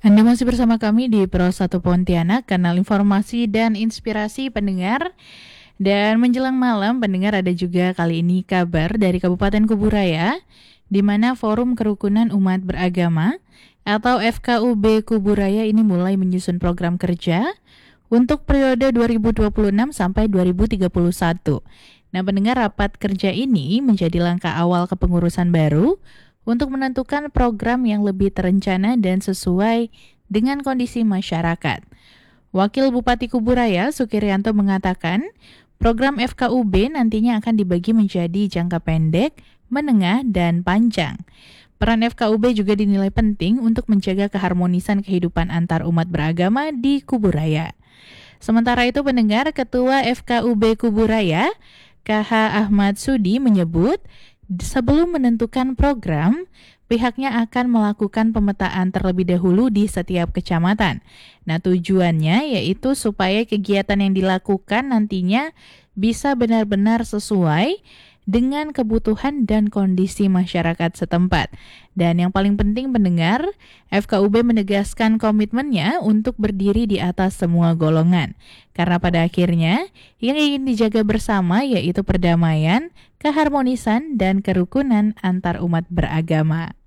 Anda masih bersama kami di Pro 1 Pontianak, kanal informasi dan inspirasi pendengar. Dan menjelang malam, pendengar, ada juga kali ini kabar dari Kabupaten Kuburaya, di mana Forum Kerukunan Umat Beragama atau FKUB Kuburaya ini mulai menyusun program kerja untuk periode 2026 sampai 2031. Nah, pendengar, rapat kerja ini menjadi langkah awal kepengurusan baru untuk menentukan program yang lebih terencana dan sesuai dengan kondisi masyarakat. Wakil Bupati Kuburaya, Sukiryanto, mengatakan program FKUB nantinya akan dibagi menjadi jangka pendek, menengah, dan panjang. Peran FKUB juga dinilai penting untuk menjaga keharmonisan kehidupan antar umat beragama di Kuburaya. Sementara itu, pendengar, Ketua FKUB Kuburaya, KH Ahmad Sudi, menyebut sebelum menentukan program, pihaknya akan melakukan pemetaan terlebih dahulu di setiap kecamatan. Nah, tujuannya yaitu supaya kegiatan yang dilakukan nantinya bisa benar-benar sesuai dengan kebutuhan dan kondisi masyarakat setempat. Dan yang paling penting, pendengar, FKUB menegaskan komitmennya untuk berdiri di atas semua golongan. Karena pada akhirnya, yang ingin dijaga bersama yaitu perdamaian, keharmonisan, dan kerukunan antar umat beragama.